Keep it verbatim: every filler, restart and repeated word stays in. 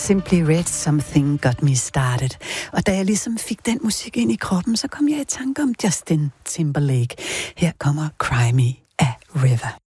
Simply Red Something Got Me Started. Og da jeg ligesom fik den musik ind i kroppen, så kom jeg i tanke om Justin Timberlake. Her kommer Cry Me a River.